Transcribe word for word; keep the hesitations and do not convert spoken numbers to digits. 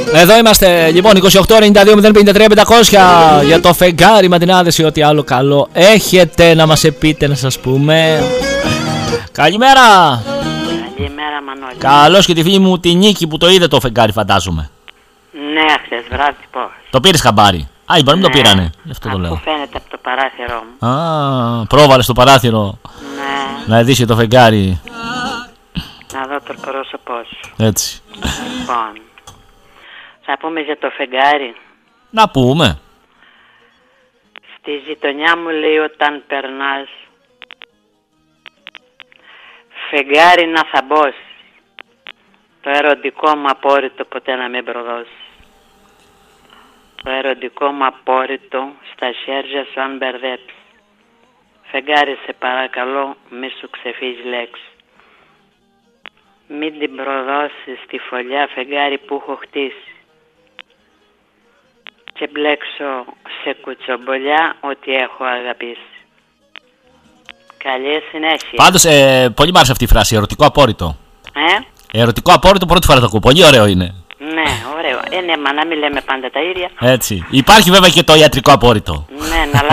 Εδώ είμαστε λοιπόν είκοσι οκτώ ενενήντα δύο μηδέν πενήντα τρία πεντακόσια για το φεγγάρι, ματινάδες ή ό,τι άλλο καλό έχετε να μας πείτε, να σας πούμε. Καλημέρα. Καλημέρα Μανώλη. Καλώς και τη φίλη μου τη Νίκη που το είδε το φεγγάρι, φαντάζομαι. Ναι, χθες βράδυ πώς. Το πήρες χαμπάρι? Α, οι ναι. Το πήρανε. Αυτό το λέω. Αφού φαίνεται από το παράθυρό μου. Α, πρόβαλε στο παράθυρο. Ναι. Να δεις το φεγγάρι. Να δω το πρόσωπό σου. Έτσι. Λοιπόν, θα πούμε για το φεγγάρι. Να πούμε. Στη γειτονιά μου λέει όταν περνάς, φεγγάρι να θαμπώσει, το ερωτικό μου απόρριτο ποτέ να μην προδώσει. Το ερωτικό μου απόρριτο στα χέρια σου αν μπερδέψει. Φεγγάρι σε παρακαλώ μη σου ξεφύγει λέξη. Μην την προδώσεις στη φωλιά φεγγάρι που έχω χτίσει και μπλέξω σε κουτσομπολιά ό,τι έχω αγαπήσει. Καλή συνέχεια. Πάντως ε, πολύ μ' άρεσε αυτή η φράση, ερωτικό απόρριτο. Ε? Ερωτικό απόρριτο πρώτη φορά το ακούω, πολύ ωραίο είναι. Ναι, ωραίο. Ε, ναι, μα να μην λέμε πάντα τα ίδια. Έτσι. Υπάρχει βέβαια και το ιατρικό απόρριτο. Ναι, να